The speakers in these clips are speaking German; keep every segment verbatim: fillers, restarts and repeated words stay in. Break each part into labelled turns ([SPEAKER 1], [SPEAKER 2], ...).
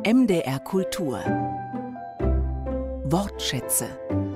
[SPEAKER 1] M D R Kultur Wortschätze.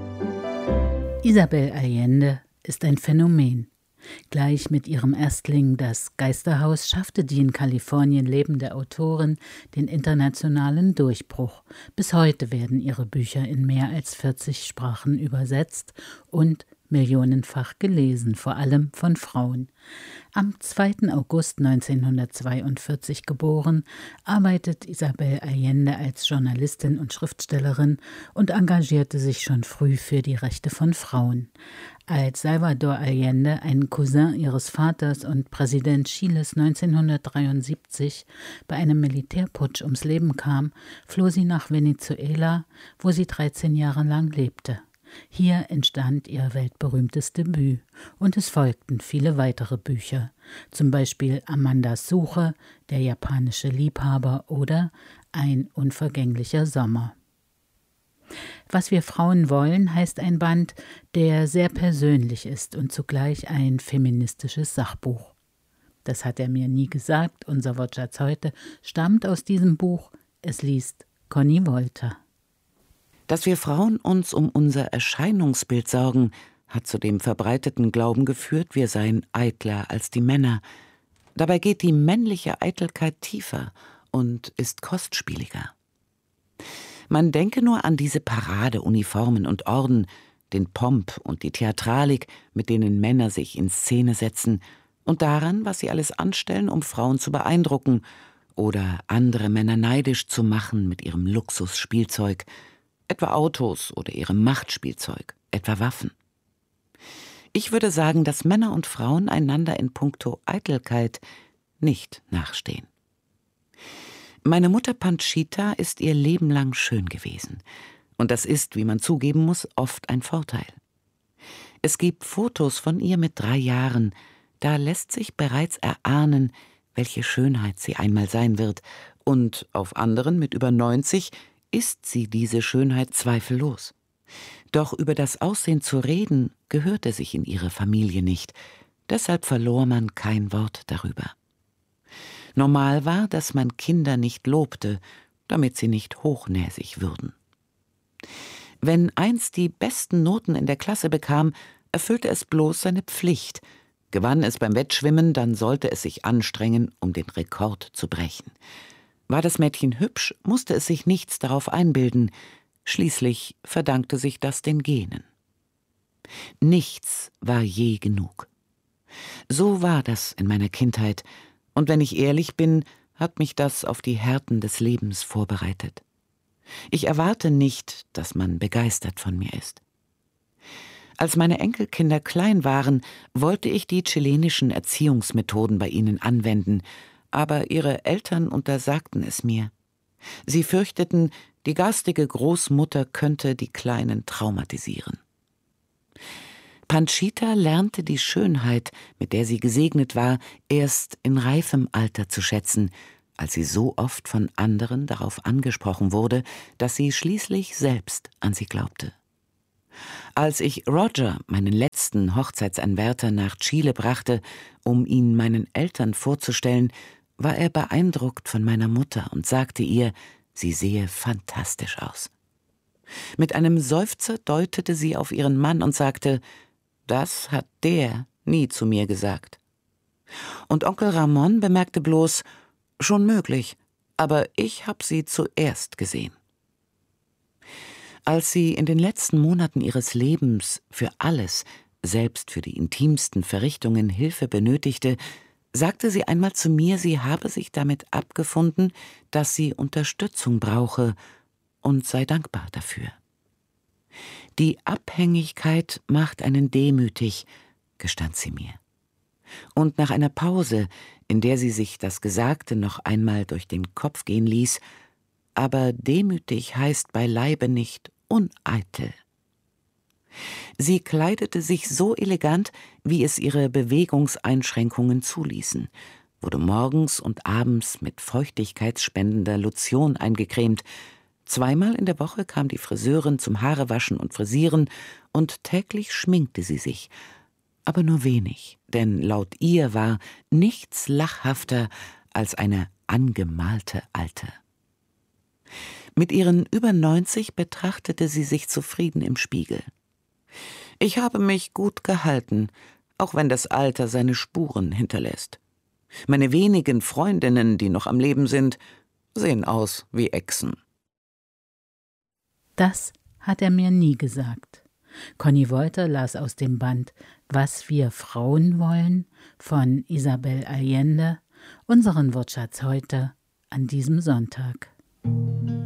[SPEAKER 2] Isabel Allende ist ein Phänomen. Gleich mit ihrem Erstling Das Geisterhaus schaffte die in Kalifornien lebende Autorin den internationalen Durchbruch. Bis heute werden ihre Bücher in mehr als vierzig Sprachen übersetzt und millionenfach gelesen, vor allem von Frauen. Am zweiten August neunzehnhundertzweiundvierzig geboren, arbeitet Isabel Allende als Journalistin und Schriftstellerin und engagierte sich schon früh für die Rechte von Frauen. Als Salvador Allende, ein Cousin ihres Vaters und Präsident Chiles, neunzehnhundertdreiundsiebzig bei einem Militärputsch ums Leben kam, floh sie nach Venezuela, wo sie dreizehn Jahre lang lebte. Hier entstand ihr weltberühmtes Debüt und es folgten viele weitere Bücher, zum Beispiel Amandas Suche, Der japanische Liebhaber oder Ein unvergänglicher Sommer. Was wir Frauen wollen, heißt ein Band, der sehr persönlich ist und zugleich ein feministisches Sachbuch. Das hat er mir nie gesagt, unser Wortschatz heute stammt aus diesem Buch, es liest Conny Wolter.
[SPEAKER 3] Dass wir Frauen uns um unser Erscheinungsbild sorgen, hat zu dem verbreiteten Glauben geführt, wir seien eitler als die Männer. Dabei geht die männliche Eitelkeit tiefer und ist kostspieliger. Man denke nur an diese Paradeuniformen und Orden, den Pomp und die Theatralik, mit denen Männer sich in Szene setzen, und daran, was sie alles anstellen, um Frauen zu beeindrucken oder andere Männer neidisch zu machen mit ihrem Luxusspielzeug, etwa Autos oder ihrem Machtspielzeug, etwa Waffen. Ich würde sagen, dass Männer und Frauen einander in puncto Eitelkeit nicht nachstehen. Meine Mutter Panchita ist ihr Leben lang schön gewesen. Und das ist, wie man zugeben muss, oft ein Vorteil. Es gibt Fotos von ihr mit drei Jahren, da lässt sich bereits erahnen, welche Schönheit sie einmal sein wird. Und auf anderen mit über neunzig ist sie diese Schönheit zweifellos. Doch über das Aussehen zu reden, gehörte sich in ihre Familie nicht. Deshalb verlor man kein Wort darüber. Normal war, dass man Kinder nicht lobte, damit sie nicht hochnäsig würden. Wenn eins die besten Noten in der Klasse bekam, erfüllte es bloß seine Pflicht. Gewann es beim Wettschwimmen, dann sollte es sich anstrengen, um den Rekord zu brechen. War das Mädchen hübsch, musste es sich nichts darauf einbilden. Schließlich verdankte sich das den Genen. Nichts war je genug. So war das in meiner Kindheit. Und wenn ich ehrlich bin, hat mich das auf die Härten des Lebens vorbereitet. Ich erwarte nicht, dass man begeistert von mir ist. Als meine Enkelkinder klein waren, wollte ich die chilenischen Erziehungsmethoden bei ihnen anwenden, aber ihre Eltern untersagten es mir. Sie fürchteten, die garstige Großmutter könnte die Kleinen traumatisieren. Panchita lernte die Schönheit, mit der sie gesegnet war, erst in reifem Alter zu schätzen, als sie so oft von anderen darauf angesprochen wurde, dass sie schließlich selbst an sie glaubte. Als ich Roger, meinen letzten Hochzeitsanwärter, nach Chile brachte, um ihn meinen Eltern vorzustellen, war er beeindruckt von meiner Mutter und sagte ihr, sie sehe fantastisch aus. Mit einem Seufzer deutete sie auf ihren Mann und sagte, das hat der nie zu mir gesagt. Und Onkel Ramon bemerkte bloß, schon möglich, aber ich hab sie zuerst gesehen. Als sie in den letzten Monaten ihres Lebens für alles, selbst für die intimsten Verrichtungen, Hilfe benötigte, sagte sie einmal zu mir, sie habe sich damit abgefunden, dass sie Unterstützung brauche und sei dankbar dafür. Die Abhängigkeit macht einen demütig, gestand sie mir. Und nach einer Pause, in der sie sich das Gesagte noch einmal durch den Kopf gehen ließ, aber demütig heißt beileibe nicht uneitel. Sie kleidete sich so elegant, wie es ihre Bewegungseinschränkungen zuließen, wurde morgens und abends mit feuchtigkeitsspendender Lotion eingecremt. Zweimal in der Woche kam die Friseurin zum Haarewaschen und Frisieren und täglich schminkte sie sich. Aber nur wenig, denn laut ihr war nichts lachhafter als eine angemalte Alte. Mit ihren über neunzig betrachtete sie sich zufrieden im Spiegel. »Ich habe mich gut gehalten, auch wenn das Alter seine Spuren hinterlässt. Meine wenigen Freundinnen, die noch am Leben sind, sehen aus wie Echsen.«
[SPEAKER 2] Das hat er mir nie gesagt. Conny Wolter las aus dem Band »Was wir Frauen wollen« von Isabel Allende, unseren Wortschatz heute an diesem Sonntag.